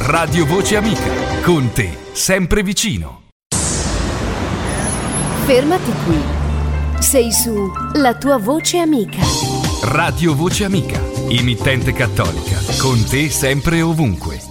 Radio Voce Amica, con te sempre vicino. Fermati qui. Sei su La tua voce amica. Radio Voce Amica, emittente cattolica, con te sempre e ovunque.